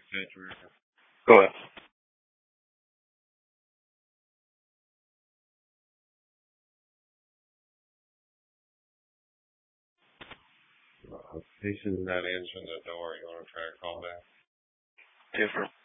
Go ahead. Patient's not answering the door. You want to try to call back? Different.